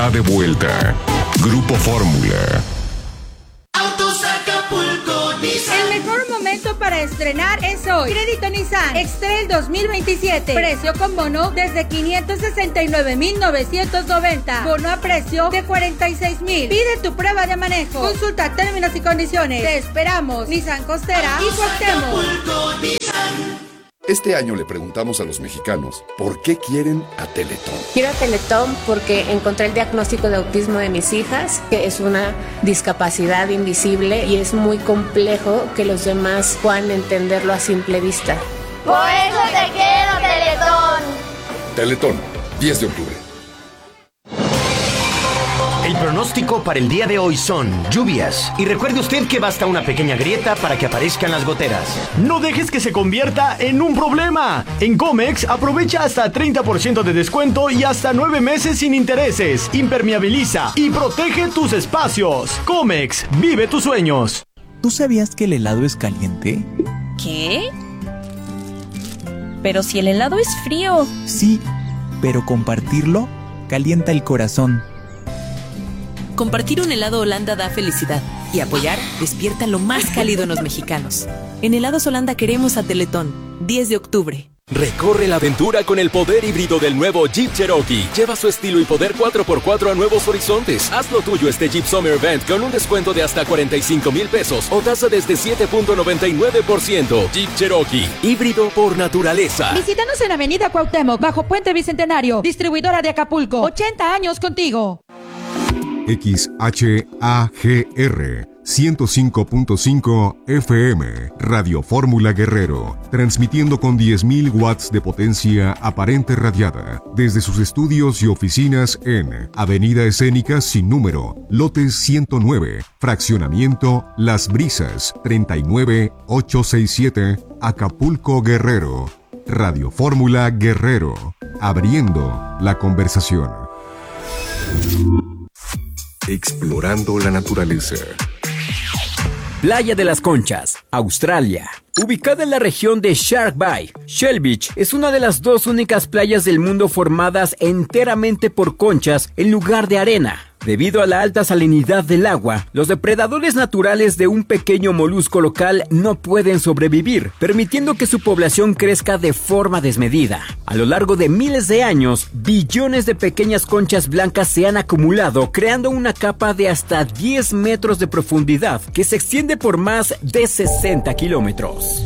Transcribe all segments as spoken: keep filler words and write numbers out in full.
De vuelta. Grupo Fórmula. Autos Acapulco Nissan. El mejor momento para estrenar es hoy. Crédito Nissan X-Trail dos mil veintisiete. Precio con bono desde quinientos sesenta y nueve mil novecientos noventa. Bono a precio de cuarenta y seis mil. Pide tu prueba de manejo. Consulta términos y condiciones. Te esperamos. Nissan Costera y Cuauhtémoc. Este año le preguntamos a los mexicanos por qué quieren a Teletón. Quiero a Teletón porque encontré el diagnóstico de autismo de mis hijas, que es una discapacidad invisible y es muy complejo que los demás puedan entenderlo a simple vista. Por eso te quiero, Teletón. Teletón, diez de octubre. El pronóstico para el día de hoy son lluvias. Y recuerde usted que basta una pequeña grieta para que aparezcan las goteras. No dejes que se convierta en un problema. En Comex aprovecha hasta treinta por ciento de descuento y hasta nueve meses sin intereses. Impermeabiliza y protege tus espacios. Comex, vive tus sueños. ¿Tú sabías que el helado es caliente? ¿Qué? Pero si el helado es frío. Sí, pero compartirlo calienta el corazón. Compartir un helado Holanda da felicidad y apoyar despierta lo más cálido en los mexicanos. En Helados Holanda queremos a Teletón, diez de octubre. Recorre la aventura con el poder híbrido del nuevo Jeep Cherokee. Lleva su estilo y poder cuatro por cuatro a nuevos horizontes. Haz lo tuyo este Jeep Summer Event con un descuento de hasta cuarenta y cinco mil pesos o tasa desde siete punto noventa y nueve por ciento. Jeep Cherokee, híbrido por naturaleza. Visítanos en Avenida Cuauhtémoc, bajo Puente Bicentenario. Distribuidora de Acapulco, ochenta años contigo. X H A G R ciento cinco punto cinco F M, Radio Fórmula Guerrero, transmitiendo con diez mil watts de potencia aparente radiada, desde sus estudios y oficinas en Avenida Escénica sin número, lote ciento nueve, fraccionamiento Las Brisas, treinta y nueve mil ochocientos sesenta y siete, Acapulco, Guerrero. Radio Fórmula Guerrero, abriendo la conversación. Explorando la naturaleza. Playa de las Conchas, Australia. Ubicada en la región de Shark Bay, Shell Beach es una de las dos únicas playas del mundo formadas enteramente por conchas en lugar de arena. Debido a la alta salinidad del agua, los depredadores naturales de un pequeño molusco local no pueden sobrevivir, permitiendo que su población crezca de forma desmedida. A lo largo de miles de años, billones de pequeñas conchas blancas se han acumulado, creando una capa de hasta diez metros de profundidad que se extiende por más de sesenta kilómetros.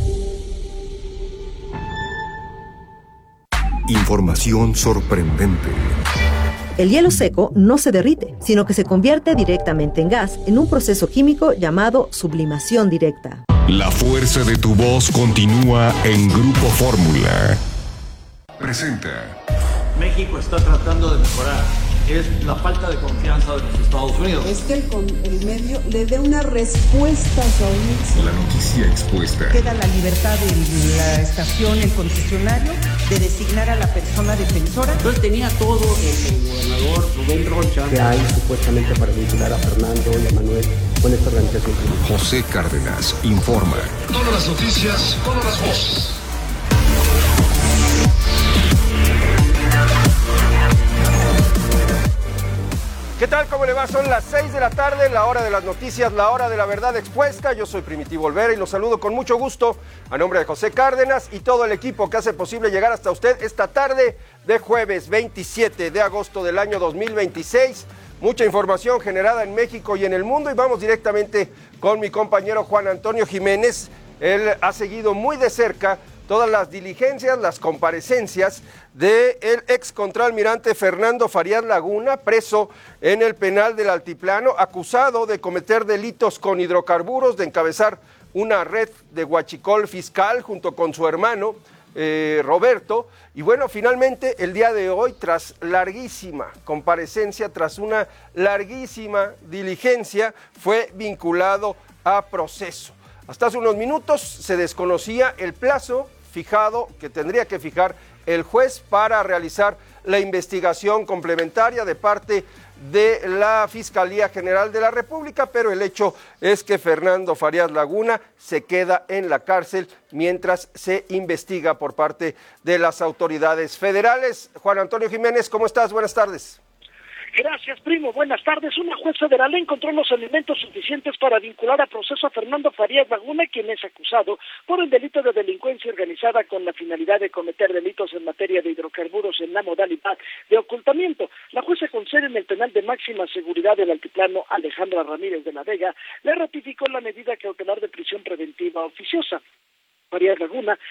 Información sorprendente. El hielo seco no se derrite, sino que se convierte directamente en gas en un proceso químico llamado sublimación directa. La fuerza de tu voz continúa en Grupo Fórmula. Presenta. México está tratando de mejorar. Es la falta de confianza de los Estados Unidos. Es que el, el medio le dé una respuesta a su La noticia expuesta. Queda la libertad de la estación, el concesionario, de designar a la persona defensora. Entonces tenía todo el, el gobernador Rubén Rocha. Que hay supuestamente para vincular a Fernando y a Manuel con esta organización. José Cárdenas informa. Todas las noticias, todas las voces. ¿Qué tal? ¿Cómo le va? Son las seis de la tarde, la hora de las noticias, la hora de la verdad expuesta. Yo soy Primitivo Olvera y los saludo con mucho gusto a nombre de José Cárdenas y todo el equipo que hace posible llegar hasta usted esta tarde de jueves veintisiete de agosto del año dos mil veintiséis. Mucha información generada en México y en el mundo y vamos directamente con mi compañero Juan Antonio Jiménez. Él ha seguido muy de cerca todas las diligencias, las comparecencias del ex contraalmirante Fernando Farías Laguna, preso en el penal del Altiplano, acusado de cometer delitos con hidrocarburos, de encabezar una red de huachicol fiscal junto con su hermano eh, Roberto. Y bueno, finalmente el día de hoy, tras larguísima comparecencia, tras una larguísima diligencia, fue vinculado a proceso. Hasta hace unos minutos se desconocía el plazo fijado que tendría que fijar el juez para realizar la investigación complementaria de parte de la Fiscalía General de la República, pero el hecho es que Fernando Farías Laguna se queda en la cárcel mientras se investiga por parte de las autoridades federales. Juan Antonio Jiménez, ¿cómo estás? Buenas tardes. Gracias, primo. Buenas tardes. Una juez federal encontró los elementos suficientes para vincular a proceso a Fernando Farías Laguna, quien es acusado por el delito de delincuencia organizada con la finalidad de cometer delitos en materia de hidrocarburos en la modalidad de ocultamiento. La jueza con sede en el penal de máxima seguridad del Altiplano, Alejandra Ramírez de la Vega, le ratificó la medida cautelar de prisión preventiva oficiosa. Farías Laguna